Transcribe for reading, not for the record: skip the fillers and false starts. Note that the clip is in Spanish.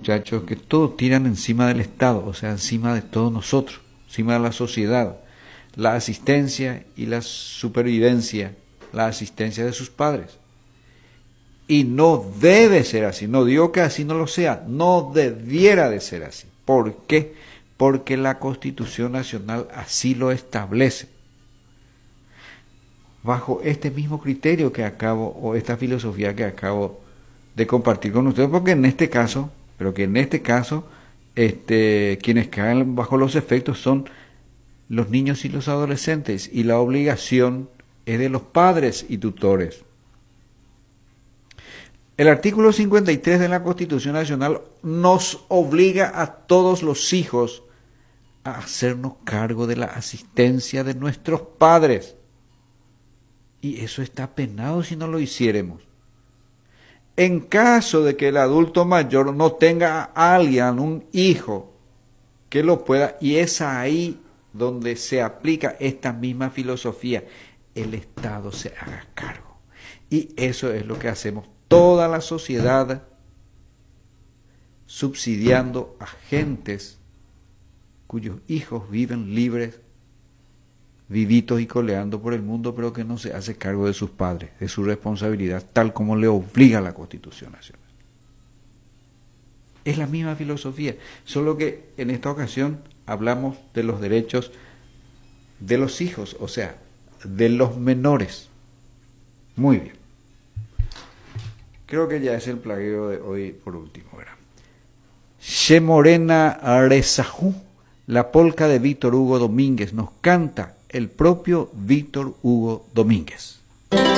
muchachos que todos tiran encima del Estado, o sea, encima de todos nosotros, encima de la sociedad, la asistencia y la supervivencia, la asistencia de sus padres. Y no debe ser así, no digo que así no lo sea, no debiera de ser así. ¿Por qué? Porque la Constitución Nacional así lo establece. Bajo este mismo criterio que acabo, o esta filosofía que acabo de compartir con ustedes, porque en este caso, quienes caen bajo los efectos son los niños y los adolescentes, y la obligación es de los padres y tutores. El artículo 53 de la Constitución Nacional nos obliga a todos los hijos a hacernos cargo de la asistencia de nuestros padres. Y eso está penado si no lo hiciéramos. En caso de que el adulto mayor no tenga a alguien, un hijo, que lo pueda, y es ahí donde se aplica esta misma filosofía, el Estado se haga cargo. Y eso es lo que hacemos toda la sociedad, subsidiando a gentes cuyos hijos viven libres, vivitos y coleando por el mundo, pero que no se hace cargo de sus padres, de su responsabilidad, tal como le obliga la Constitución Nacional. Es la misma filosofía, solo que en esta ocasión hablamos de los derechos de los hijos, o sea, de los menores. Muy bien. Creo que ya es el plagueo de hoy por último, ¿verdad? Che Morena Arezajú, la polca de Víctor Hugo Domínguez, nos canta el propio Víctor Hugo Domínguez.